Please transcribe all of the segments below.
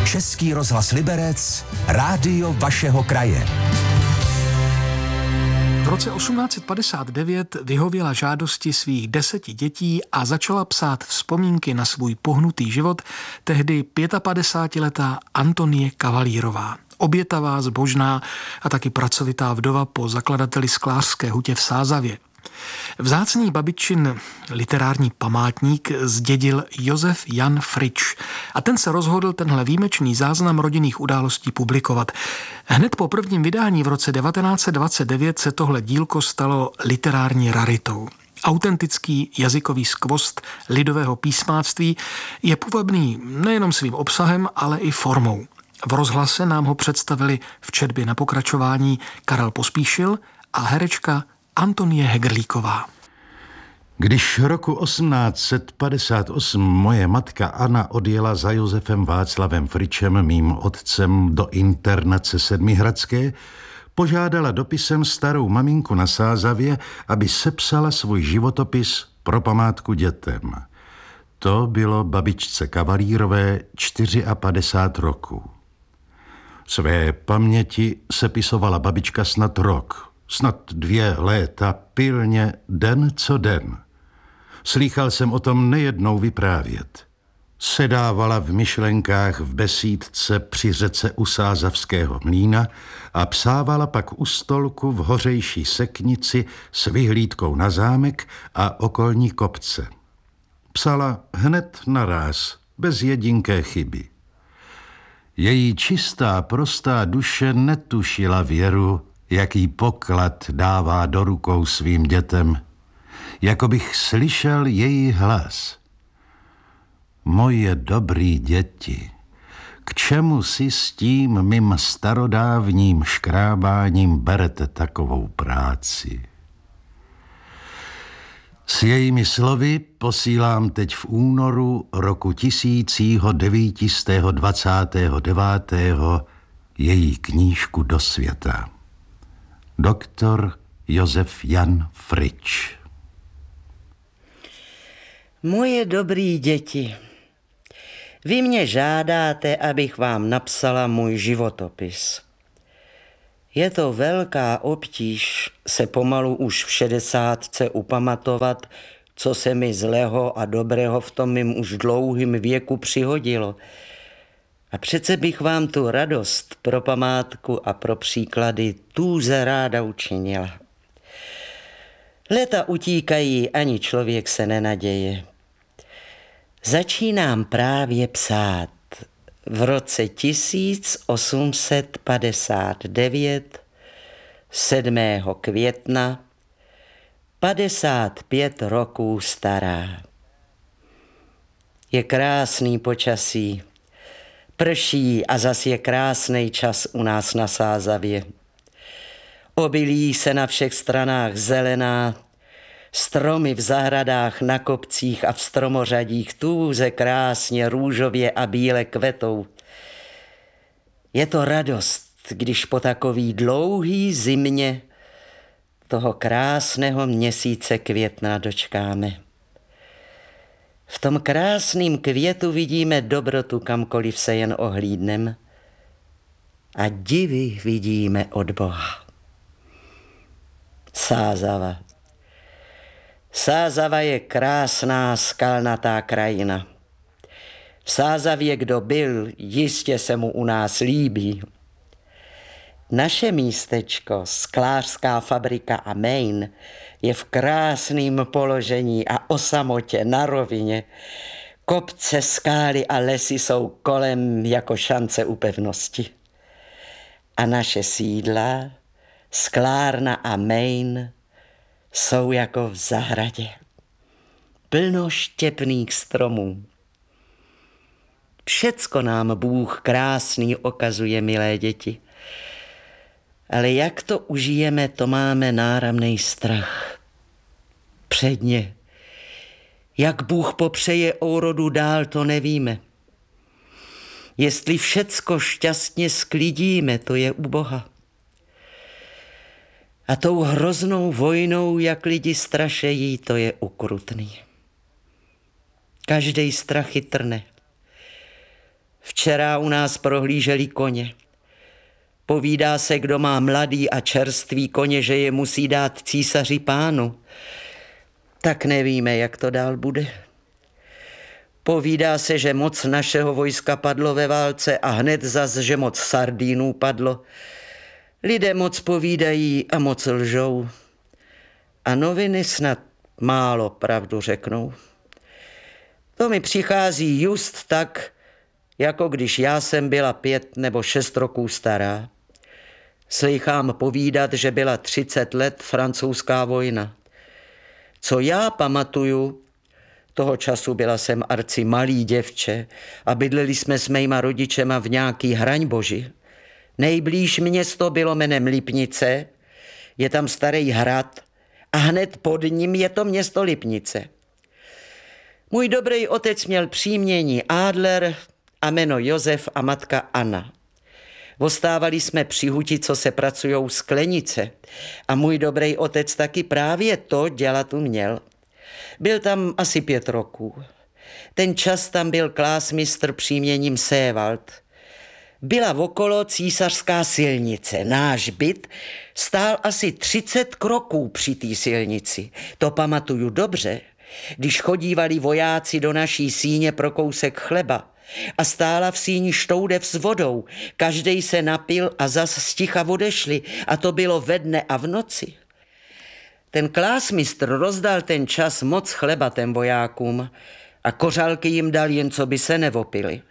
Český rozhlas Liberec, rádio vašeho kraje. V roce 1859 vyhověla žádosti svých 10 dětí a začala psát vzpomínky na svůj pohnutý život tehdy 55letá Antonie Kavalírová. Obětavá, zbožná a taky pracovitá vdova po zakladateli sklářské hutě v Sázavě. Vzácný babičin literární památník zdědil Josef Jan Frič a ten se rozhodl tenhle výjimečný záznam rodinných událostí publikovat. Hned po prvním vydání v roce 1929 se tohle dílko stalo literární raritou. Autentický jazykový skvost lidového písmáctví je půvabný nejenom svým obsahem, ale i formou. V rozhlase nám ho představili v četbě na pokračování Karel Pospíšil a herečka Antonie Hegerlíková. Když roku 1858 moje matka Anna odjela za Josefem Václavem Fričem, mým otcem, do internace Sedmihradské, požádala dopisem starou maminku na Sázavě, aby sepsala svůj životopis pro památku dětem. To bylo babičce Kavalírové 54 roku. Své paměti sepisovala babička snad rok, snad 2 léta, pilně, den co den. Slýchal jsem o tom nejednou vyprávět. Sedávala v myšlenkách v besídce při řece u Sázavského mlýna a psávala pak u stolku v hořejší seknici s vyhlídkou na zámek a okolní kopce. Psala hned naráz, bez jedinké chyby. Její čistá, prostá duše netušila věru, jaký poklad dává do rukou svým dětem. Jako bych slyšel její hlas. Moje dobrý děti, k čemu si s tím mým starodávním škrábáním berete takovou práci? S jejími slovy posílám teď v únoru roku 1929 její knížku do světa. Doktor Josef Jan Frič. Moje dobrý děti, vy mě žádáte, abych vám napsala můj životopis. Je to velká obtíž se pomalu už v 60 upamatovat, co se mi zlého a dobrého v tom mým už dlouhým věku přihodilo. A přece bych vám tu radost pro památku a pro příklady tůze ráda učinila. Léta utíkají, ani člověk se nenaděje. Začínám právě psát v roce 1859, 7. května, 55 roků stará. Je krásný počasí, prší a zas je krásný čas u nás na Sázavě. Obilí se na všech stranách zelená, stromy v zahradách, na kopcích a v stromořadích tůze krásně růžově a bíle kvetou. Je to radost, když po takový dlouhý zimě toho krásného měsíce května dočkáme. V tom krásným květu vidíme dobrotu, kamkoliv se jen ohlídnem, a divy vidíme od Boha. Sázava. Sázava je krásná skalnatá krajina. V Sázavě kdo byl, jistě se mu u nás líbí. Naše místečko, sklářská fabrika a mejn, je v krásném položení a o samotě na rovině. Kopce, skály a lesy jsou kolem jako šance u pevnosti. A naše sídla, sklárna a mejn, jsou jako v zahradě. Plno štěpných stromů. Všecko nám Bůh krásný ukazuje, milé děti. Ale jak to užijeme, to máme náramnej strach. Předně. Jak Bůh popřeje ourodu dál, to nevíme. Jestli všecko šťastně sklidíme, to je u Boha. A tou hroznou vojnou, jak lidi strašejí, to je ukrutný. Každej strach chytrne. V Včera u nás prohlíželi koně. Povídá se, kdo má mladý a čerstvý koně, že je musí dát císaři pánu. Tak nevíme, jak to dál bude. Povídá se, že moc našeho vojska padlo ve válce a hned zas, že moc Sardínů padlo. Lidé moc povídají a moc lžou. A noviny snad málo pravdu řeknou. To mi přichází just tak, jako když já jsem byla 5 nebo 6 roků stará. Slychám povídat, že byla 30 let francouzská vojna. Co já pamatuju, toho času byla jsem arci malý děvče a bydleli jsme s mýma rodičema v nějaký Hraňboži. Nejblíž město bylo jménem Lipnice, je tam starý hrad a hned pod ním je to město Lipnice. Můj dobrý otec měl příjmení Adler a jméno Josef a matka Anna. Ostávali jsme při huti, co se pracujou sklenice a můj dobrý otec taky právě to dělat uměl. Byl tam asi 5 roků. Ten čas tam byl klásmistr příjmením Sévald. Byla okolo císařská silnice. Náš byt stál asi 30 kroků při té silnici. To pamatuju dobře, když chodívali vojáci do naší síně pro kousek chleba a stála v síni štoudev s vodou. Každej se napil a zas sticha odešli a to bylo ve dne a v noci. Ten klásmistr rozdal ten čas moc chleba těm vojákům a kořálky jim dal, jen co by se nevopili.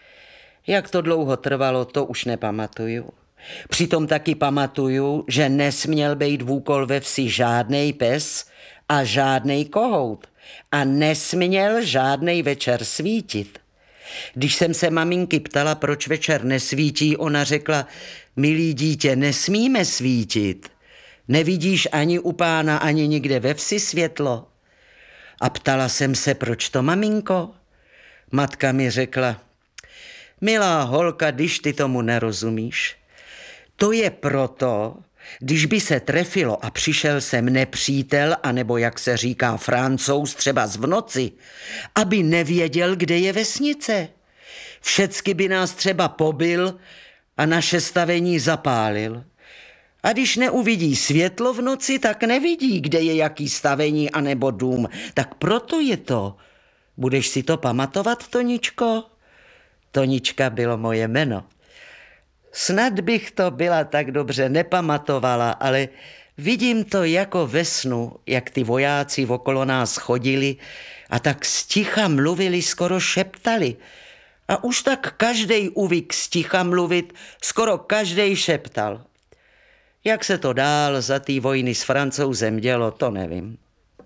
Jak to dlouho trvalo, to už nepamatuju. Přitom taky pamatuju, že nesměl být v úkol ve vsi žádnej pes a žádnej kohout a nesměl žádnej večer svítit. Když jsem se maminky ptala, proč večer nesvítí, ona řekla, milý dítě, nesmíme svítit. Nevidíš ani u pána, ani nikde ve vsi světlo? A ptala jsem se, proč to, maminko? Matka mi řekla, milá holka, když ty tomu nerozumíš. To je proto, když by se trefilo a přišel sem nepřítel, anebo jak se říká Francouz, třeba v noci, aby nevěděl, kde je vesnice. Všecky by nás třeba pobil a naše stavení zapálil. A když neuvidí světlo v noci, tak nevidí, kde je jaký stavení anebo dům. Tak proto je to. Budeš si to pamatovat, Toničko? Tonička bylo moje jméno. Snad bych to byla tak dobře nepamatovala, ale vidím to jako ve snu, jak ty vojáci okolo nás chodili a tak sticha mluvili, skoro šeptali. A už tak každej uvyk sticha mluvit, skoro každej šeptal. Jak se to dál za té vojny s Francouzem dělo, to nevím.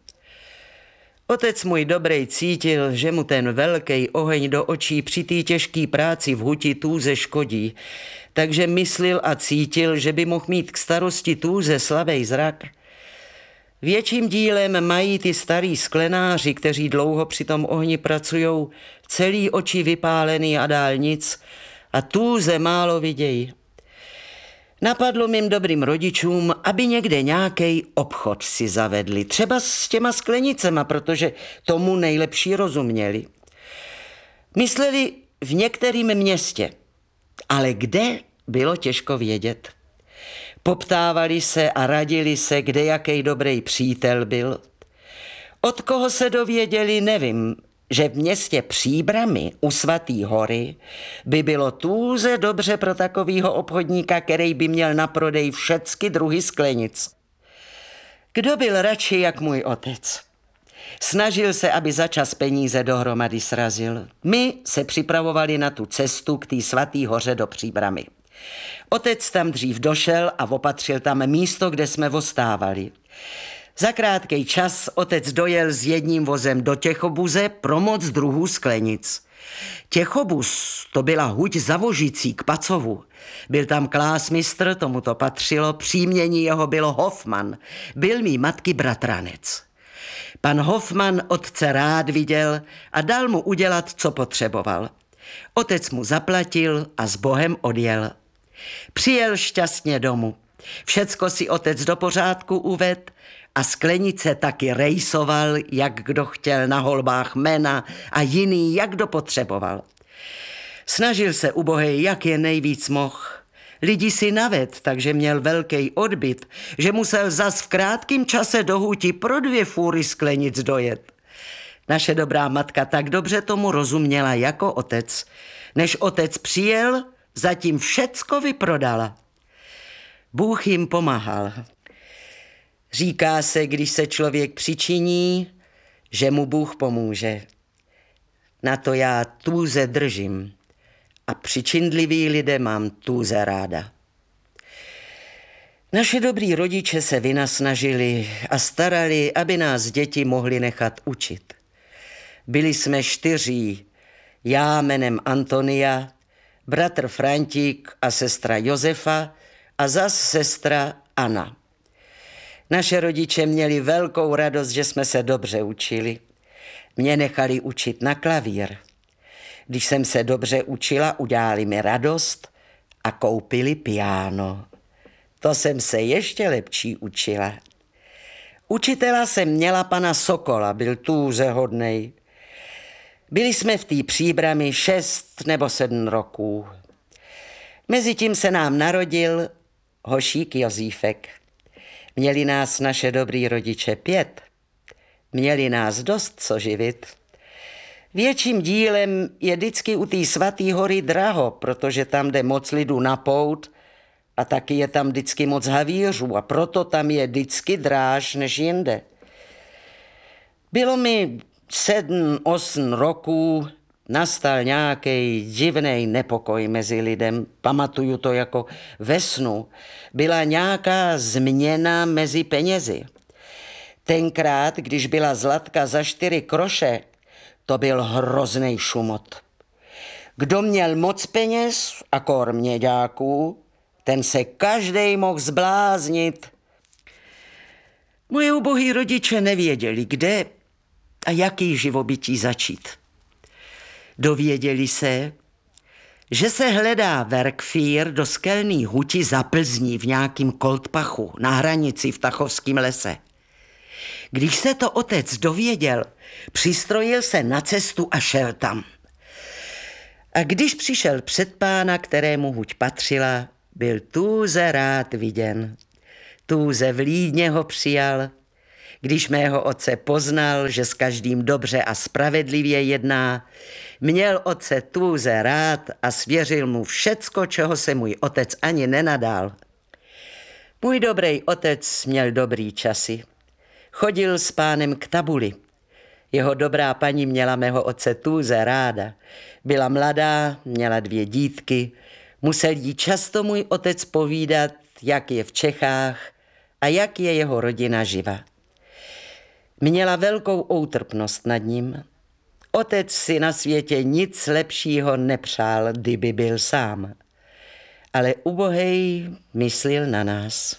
Otec můj dobrej cítil, že mu ten velký oheň do očí při té těžké práci v huti tůze škodí, takže myslil a cítil, že by mohl mít k starosti tůze slabý zrak. Větším dílem mají ty starý sklenáři, kteří dlouho při tom ohni pracujou, celý oči vypálený a dál nic a tůze málo vidějí. Napadlo mým dobrým rodičům, aby někde nějaký obchod si zavedli, třeba s těma sklenicema, protože tomu nejlepší rozuměli. Mysleli v některém městě, ale kde bylo těžko vědět. Poptávali se a radili se, kde jaký dobrý přítel byl. Od koho se dověděli, nevím, že v městě Příbrami u Svatý hory by bylo tůze dobře pro takovýho obchodníka, který by měl na prodej všecky druhy sklenic. Kdo byl radši jak můj otec? Snažil se, aby za čas peníze dohromady srazil. My se připravovali na tu cestu k té Svatý hoře do Příbrami. Otec tam dřív došel a opatřil tam místo, kde jsme ostávali. Za krátký čas otec dojel s jedním vozem do Těchobuze pro moc druhů sklenic. Těchobuz to byla huť za Vožicí k Pacovu. Byl tam klásmistr, tomu to patřilo, příjmení jeho bylo Hoffman. Byl mý matky bratranec. Pan Hoffman otce rád viděl a dal mu udělat, co potřeboval. Otec mu zaplatil a s Bohem odjel. Přijel šťastně domů. Všecko si otec do pořádku uved a sklenice taky rejsoval, jak kdo chtěl, na holbách jména a jiný, jak kdo potřeboval. Snažil se ubohej, jak je nejvíc mohl. Lidi si naved, takže měl velký odbyt, že musel zas v krátkém čase do huti pro 2 fůry sklenic dojet. Naše dobrá matka tak dobře tomu rozuměla jako otec. Než otec přijel, zatím všecko vyprodala. Bůh jim pomáhal. Říká se, když se člověk přičiní, že mu Bůh pomůže. Na to já tůze držím a přičinliví lidé mám tůze ráda. Naše dobrý rodiče se vynasnažili a starali, aby nás děti mohli nechat učit. Byli jsme 4, já jménem Antonia, bratr Frantík a sestra Josefa a zas sestra Anna. Naše rodiče měli velkou radost, že jsme se dobře učili. Mě nechali učit na klavír. Když jsem se dobře učila, udělali mi radost a koupili piano. To jsem se ještě lepší učila. Učitela jsem měla pana Sokola, byl tůze hodnej. Byli jsme v té Příbrami 6 nebo 7 roků. Mezitím se nám narodil hošík Jozífek. Měli nás naše dobrý rodiče 5. Měli nás dost co živit. Větším dílem je vždycky u té svatý hory draho, protože tam jde moc lidu na pout a taky je tam vždycky moc havířů a proto tam je vždycky dráž než jinde. Bylo mi 7-8 roků, nastal nějaký divný nepokoj mezi lidem. Pamatuju to jako ve snu. Byla nějaká změna mezi penězi. Tenkrát, když byla zlatka za 4 kroše, to byl hrozný šumot. Kdo měl moc peněz a kor měďáků, ten se každej mohl zbláznit. Moje ubohý rodiče nevěděli, kde a jaký živobytí začít. Dověděli se, že se hledá verkfír do skelný huti za Plzní v nějakým Koltpachu na hranici v Tachovském lese. Když se to otec dověděl, přistrojil se na cestu a šel tam. A když přišel před pána, kterému huť patřila, byl tůze rád viděn. Tůze vlídně ho přijal. Když mého otce poznal, že s každým dobře a spravedlivě jedná, měl otce tůze rád a svěřil mu všecko, čeho se můj otec ani nenadal. Můj dobrý otec měl dobrý časy. Chodil s pánem k tabuli. Jeho dobrá paní měla mého otce tůze ráda. Byla mladá, měla 2 dítky. Musel jí často můj otec povídat, jak je v Čechách a jak je jeho rodina živa. Měla velkou outrpnost nad ním. Otec si na světě nic lepšího nepřál, kdyby byl sám. Ale ubohej myslil na nás.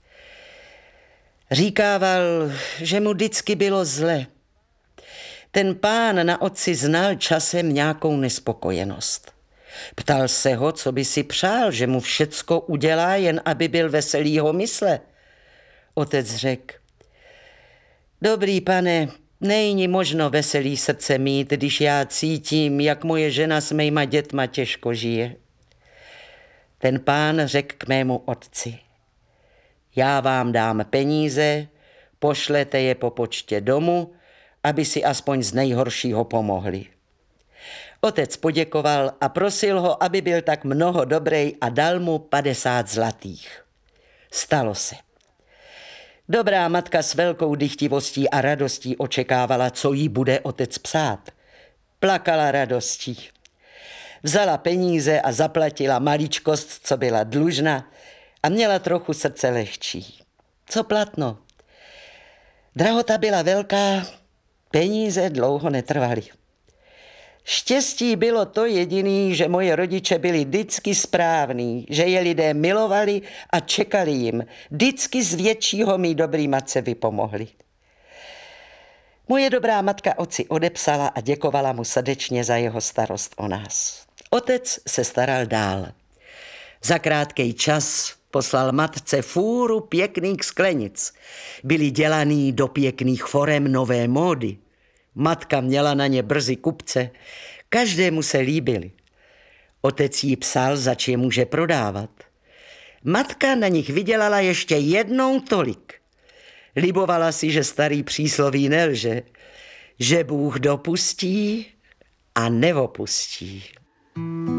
Říkával, že mu vždycky bylo zle. Ten pán na otci znal časem nějakou nespokojenost. Ptal se ho, co by si přál, že mu všecko udělá, jen aby byl veselýho mysle. Otec řekl, dobrý pane, není možno veselý srdce mít, když já cítím, jak moje žena s mýma dětma těžko žije. Ten pán řekl k mému otci, já vám dám peníze, pošlete je po počtě domů, aby si aspoň z nejhoršího pomohli. Otec poděkoval a prosil ho, aby byl tak mnoho dobrej a dal mu 50 zlatých. Stalo se. Dobrá matka s velkou dychtivostí a radostí očekávala, co jí bude otec psát. Plakala radostí. Vzala peníze a zaplatila maličkost, co byla dlužna, a měla trochu srdce lehčí. Co platno? Drahota byla velká, peníze dlouho netrvaly. Štěstí bylo to jediný, že moje rodiče byli vždycky správní, že je lidé milovali a čekali jim. Vždycky z většího mý dobrý matce vypomohli. Moje dobrá matka otci odepsala a děkovala mu srdečně za jeho starost o nás. Otec se staral dál. Za krátký čas poslal matce fůru pěkných sklenic. Byly dělaný do pěkných forem nové módy. Matka měla na ně brzy kupce, každému se líbily. Otec jí psal, zač je může prodávat. Matka na nich vydělala ještě jednou tolik. Libovala si, že starý přísloví nelže, že Bůh dopustí a neopustí.